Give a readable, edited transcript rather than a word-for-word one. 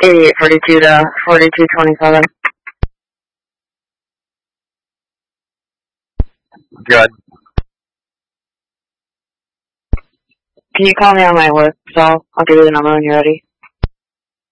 8842 to 4227. Good. Can you call me on my work cell? I'll give you the number when you're ready.